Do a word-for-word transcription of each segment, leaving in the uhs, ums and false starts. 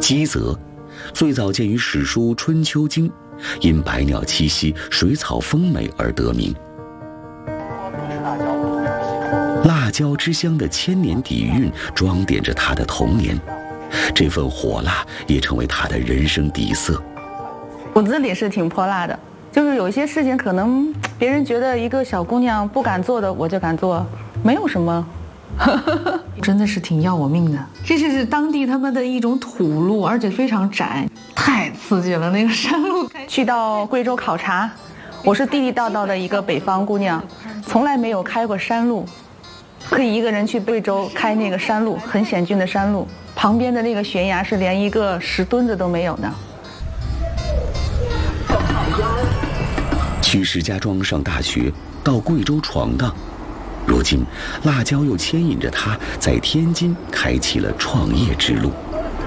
鸡泽最早见于史书《春秋经》，因百鸟栖息、水草丰美而得名。辣椒之乡的千年底蕴装点着他的童年，这份火辣也成为他的人生底色。 骨子里是挺泼辣的，就是有一些事情可能别人觉得一个小姑娘不敢做的，我就敢做，没有什么。真的是挺要我命的。这是当地他们的一种土路，而且非常窄，太刺激了。那个山路，去到贵州考察，我是地地道道的一个北方姑娘，从来没有开过山路，可以一个人去贵州开那个山路，很险峻的山路，旁边的那个悬崖是连一个石墩子都没有的。 去石家庄上大学，到贵州闯荡，如今辣椒又牵引着他在天津开启了创业之路。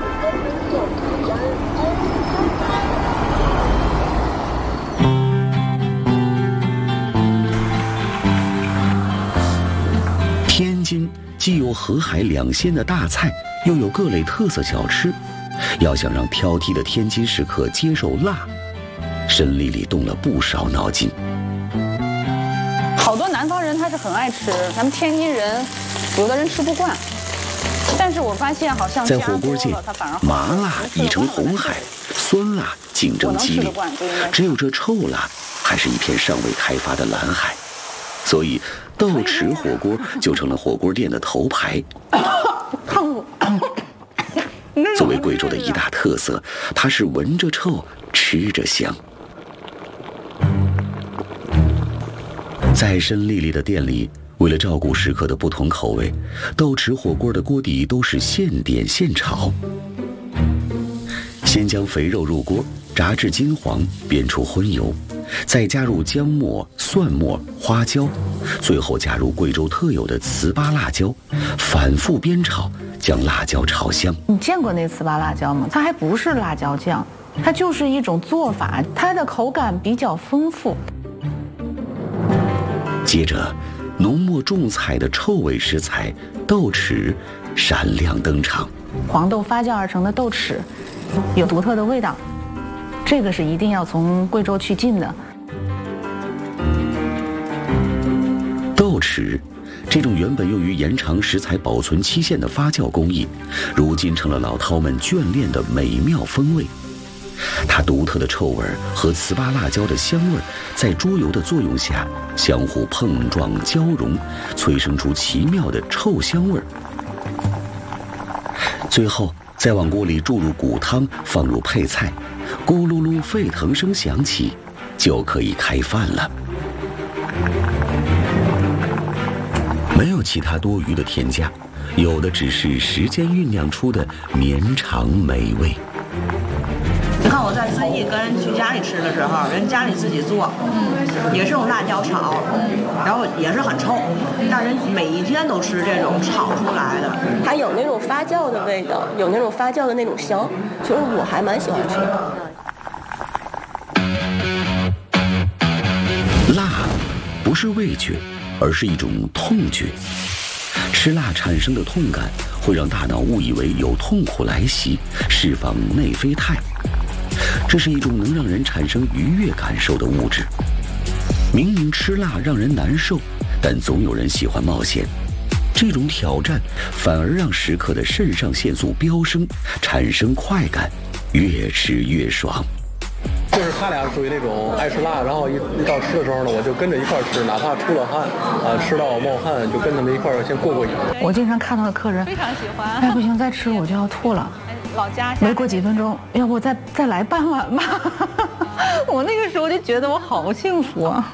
天津既有河海两鲜的大菜，又有各类特色小吃，要想让挑剔的天津食客接受辣，申丽丽动了不少脑筋。 好多南方人他是很爱吃，咱们天津人有的人吃不惯，但是我发现好像在火锅界，麻辣已成红海，酸辣竞争激烈，只有这臭辣还是一片尚未开发的蓝海，所以豆豉火锅就成了火锅店的头牌。作为贵州的一大特色，它是闻着臭，吃着香。在申丽丽的店里，为了照顾食客的不同口味，豆豉火锅的锅底都是现点现炒。先将肥肉入锅，炸至金黄，煸出荤油，再加入姜末、蒜末、花椒，最后加入贵州特有的糍粑辣椒，反复煸炒，将辣椒炒香。 你见过那糍粑辣椒吗？它还不是辣椒酱，它就是一种做法，它的口感比较丰富。 接着，浓墨重彩的臭味食材豆豉闪亮登场。 黄豆发酵而成的豆豉，有独特的味道，这个是一定要从贵州去进的。 豆豉，这种原本用于延长食材保存期限的发酵工艺，如今成了老饕们眷恋的美妙风味。它独特的臭味和糍粑辣椒的香味在猪油的作用下相互碰撞交融，催生出奇妙的臭香味。最后再往锅里注入骨汤，放入配菜，咕噜噜沸腾声响起，就可以开饭了。没有其他多余的添加，有的只是时间酝酿出的绵长美味。 你看我在遵义跟人去家里吃的时候，人家里自己做，嗯，也是用辣椒炒，然后也是很臭，但人每一天都吃这种炒出来的， 它有那种发酵的味道，有那种发酵的那种香，所以我还蛮喜欢吃的。 辣不是味觉，而是一种痛觉。吃辣产生的痛感会让大脑误以为有痛苦来袭，释放内啡肽，这是一种能让人产生愉悦感受的物质。明明吃辣让人难受，但总有人喜欢冒险，这种挑战反而让食客的肾上腺素飙升，产生快感，越吃越爽。 就是他俩属于那种爱吃辣，然后一一到吃的时候呢，我就跟着一块吃，哪怕出了汗啊，吃到冒汗，就跟他们一块先过过瘾。 我经常看到的客人非常喜欢， 哎不行，再吃我就要吐了。 老家没过几分钟，要不再再来半碗吧？我那个时候就觉得我好幸福啊。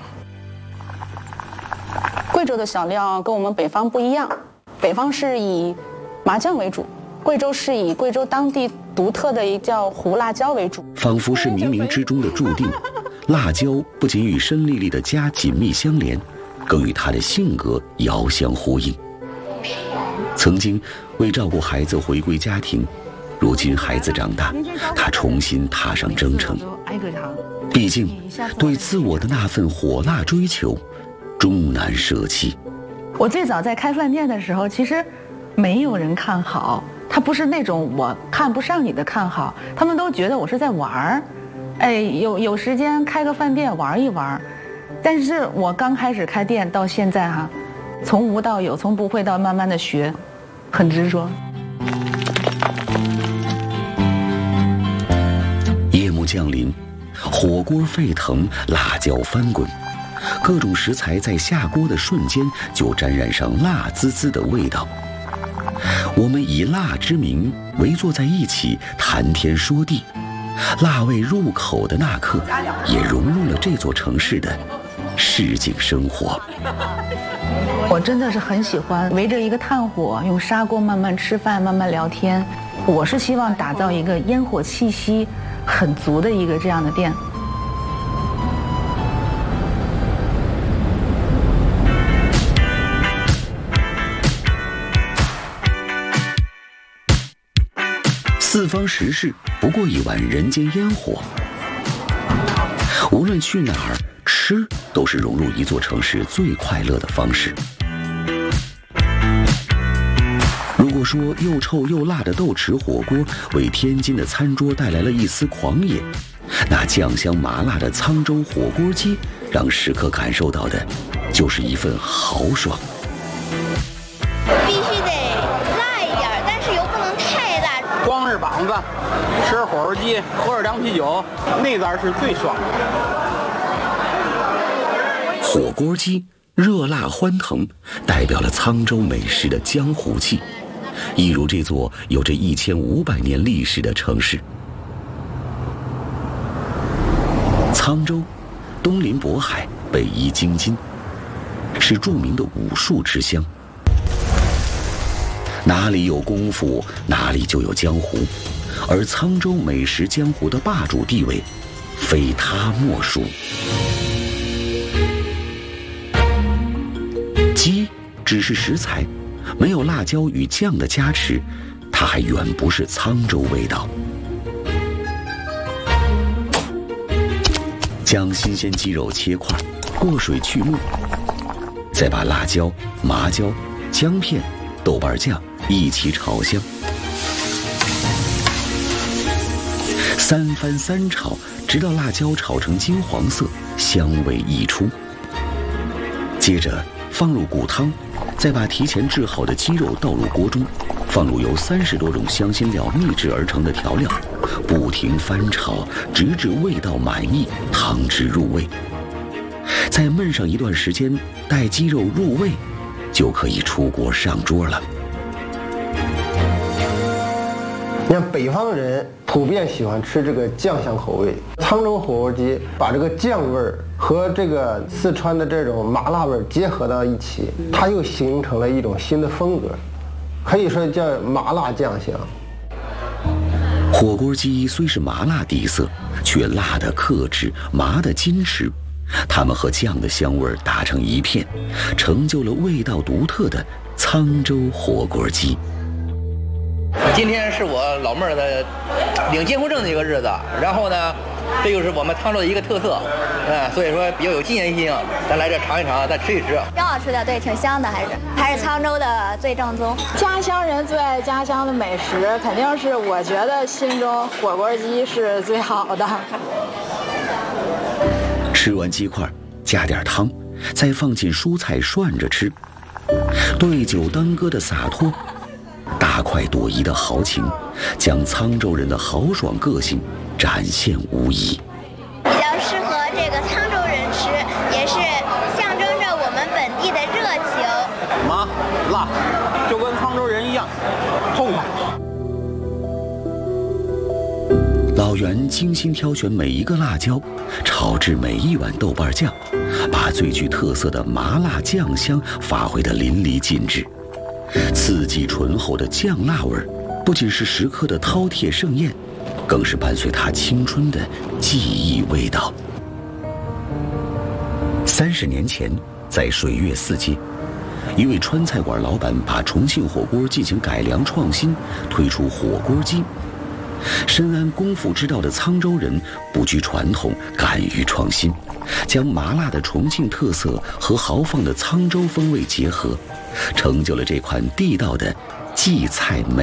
贵州的小料跟我们北方不一样，北方是以麻酱为主，贵州是以贵州当地独特的一叫胡辣椒为主。 仿佛是冥冥之中的注定，辣椒不仅与申丽丽的家紧密相连，更与她的性格遥相呼应。曾经为照顾孩子回归家庭，如今孩子长大，她重新踏上征程。毕竟对自我的那份火辣追求终难舍弃。 我最早在开饭店的时候，其实没有人看好， 他不是那种我看不上你的看好，他们都觉得我是在玩儿，哎，有有时间开个饭店玩一玩。但是我刚开始开店到现在哈、啊，从无到有，从不会到慢慢的学，很执着。 夜幕降临，火锅沸腾，辣椒翻滚，各种食材在下锅的瞬间就沾染上辣滋滋的味道。我们以辣之名围坐在一起谈天说地，辣味入口的那刻，也融入了这座城市的市井生活。 我真的是很喜欢围着一个炭火，用砂锅慢慢吃饭，慢慢聊天。我是希望打造一个烟火气息很足的一个这样的店。 四方食事不过一碗人间烟火，无论去哪儿吃，都是融入一座城市最快乐的方式。如果说又臭又辣的豆豉火锅为天津的餐桌带来了一丝狂野，那酱香麻辣的沧州火锅鸡让食客感受到的就是一份豪爽。 必须得辣一点，但是又不能太辣。 光是膀子，吃火锅鸡，喝着凉啤酒，那阵是最爽的。 火锅鸡热辣欢腾，代表了沧州美食的江湖气，一如这座有着一千五百年历史的城市。沧州，东临渤海，北依京津，是著名的武术之乡。哪里有功夫，哪里就有江湖，而沧州美食江湖的霸主地位，非他莫属。鸡只是食材，没有辣椒与酱的加持，它还远不是沧州味道。将新鲜鸡肉切块，过水去沫，再把辣椒、麻椒、姜片、豆瓣酱一起炒香，三翻三炒，直到辣椒炒成金黄色，香味溢出。接着放入骨汤，再把提前制好的鸡肉倒入锅中，放入由三十多种香辛料秘制而成的调料，不停翻炒，直至味道满意，汤汁入味。再焖上一段时间，待鸡肉入味，就可以出锅上桌了。 你看北方人普遍喜欢吃这个酱香口味，沧州火锅鸡把这个酱味儿和这个四川的这种麻辣味儿结合到一起，它又形成了一种新的风格，可以说叫麻辣酱香。 火锅鸡虽是麻辣底色，却辣的克制，麻的矜持，它们和酱的香味打成一片，成就了味道独特的沧州火锅鸡。 今天是我老妹儿的领结婚证的一个日子，然后呢，这就是我们沧州的一个特色，嗯，所以说比较有纪念性，咱来这尝一尝，再吃一吃。 挺好吃的，对，挺香的，还是还是沧州的最正宗。 家乡人最爱家乡的美食，肯定是我觉得心中火锅鸡是最好的。 吃完鸡块，加点汤，再放进蔬菜涮着吃，对酒当歌的洒脱，大快朵颐的豪情，将沧州人的豪爽个性展现无遗。 比较适合这个沧州人吃，也是象征着我们本地的热情。 麻辣，就跟沧州人一样，痛快。 老袁精心挑选每一个辣椒，炒制每一碗豆瓣酱，把最具特色的麻辣酱香发挥得淋漓尽致。刺激醇厚的酱辣味儿，不仅是食客的饕餮盛宴，更是伴随他青春的记忆味道。三十年前，在水月四街，一位川菜馆老板把重庆火锅进行改良创新，推出火锅鸡。深谙功夫之道的沧州人不拘传统，敢于创新，将麻辣的重庆特色和豪放的沧州风味结合，成就了这款地道的荠菜美